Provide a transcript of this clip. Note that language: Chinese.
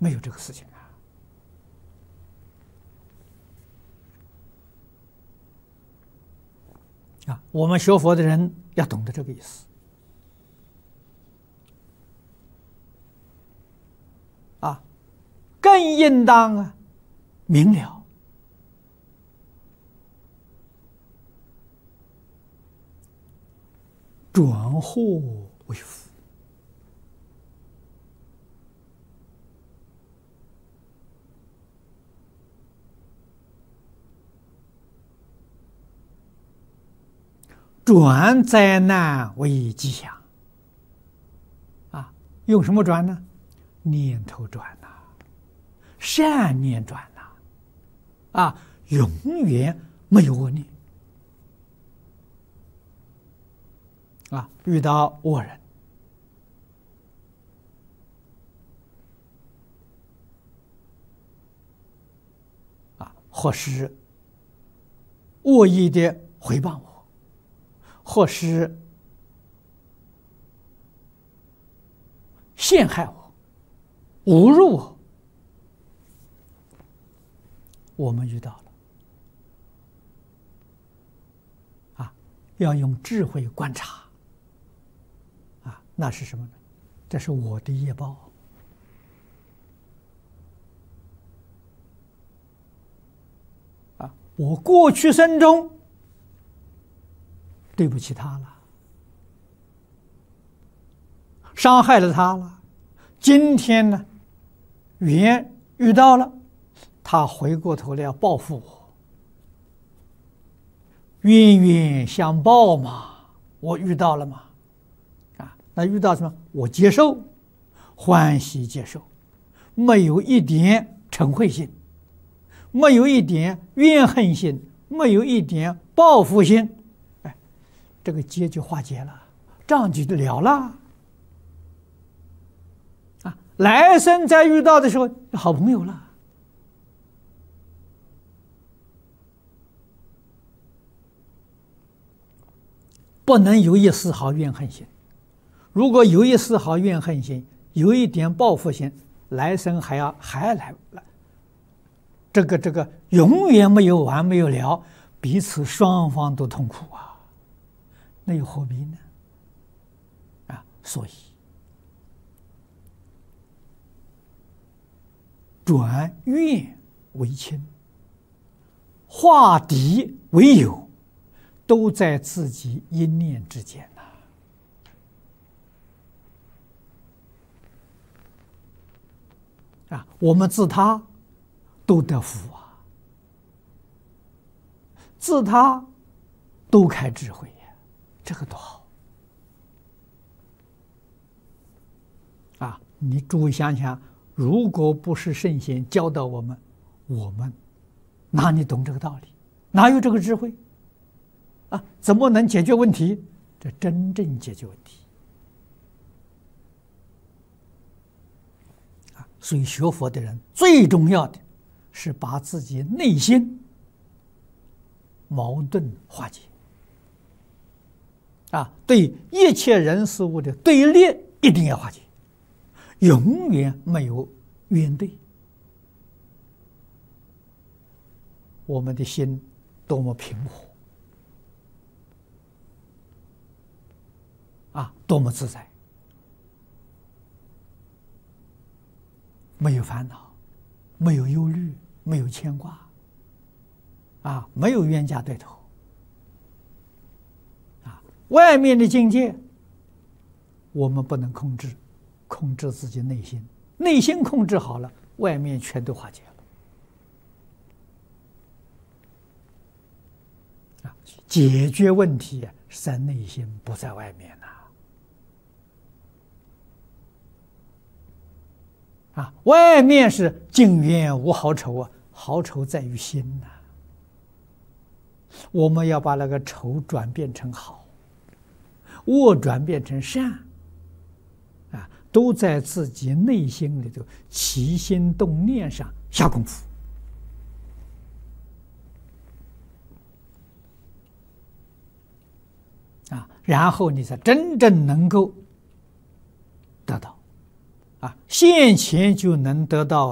没有这个事情我们学佛的人要懂得这个意思更应当明了转祸为福。转灾难为吉祥用什么转呢？念头转善念转永远没有恶念遇到恶人或是恶意的回报我，或是陷害我、侮辱我，我们遇到了要用智慧观察那是什么呢？这是我的业报我过去生中对不起他了，伤害了他了，今天呢缘遇到了，他回过头来要报复我，冤冤相报嘛，我遇到了嘛那遇到什么？我接受，欢喜接受，没有一点嗔恚心，没有一点怨恨心，没有一点报复心，这个结就化解了，账就了了来生再遇到的时候，好朋友了。不能有一丝毫怨恨心，如果有一丝毫怨恨心，有一点报复心，来生还来，这个永远没有完没有了，彼此双方都痛苦那又何必呢？所以转怨为亲，化敌为友，都在自己一念之间我们自他都得福自他都开智慧这个多好你诸位想想，如果不是圣贤教导我们哪里懂这个道理？哪有这个智慧怎么能解决问题？这真正解决问题所以学佛的人最重要的是把自己内心矛盾化解对一切人事物的对立一定要化解，永远没有冤对。我们的心多么平和多么自在，没有烦恼，没有忧虑，没有牵挂没有冤家对头外面的境界我们不能控制，控制自己内心，内心控制好了，外面全都化解了解决问题是在内心，不在外面外面是境缘无好丑好丑在于心我们要把那个丑转变成好，恶转变成善都在自己内心里头起心动念上下功夫然后你才真正能够得到现前就能得到